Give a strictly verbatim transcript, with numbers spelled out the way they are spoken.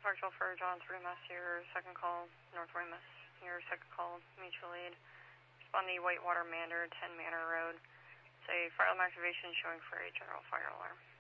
partial for John three Mass, your second call, North Weymouth, your second call, mutual aid. Respond to Whitewater Manor, ten Manor Road. Say fire alarm activation showing for a general fire alarm.